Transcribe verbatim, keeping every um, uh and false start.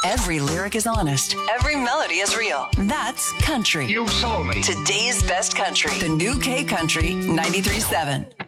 Every lyric is honest. Every melody is real. That's country. You sold me. Today's best country. The new K Country ninety-three point seven.